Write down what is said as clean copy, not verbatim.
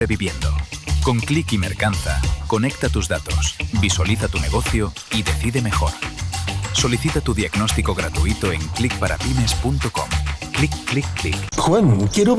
Viviendo. Con Click y Mercanza, conecta tus datos, visualiza tu negocio y decide mejor. Solicita tu diagnóstico gratuito en clickparapymes.com. Click, click, click. Juan, quiero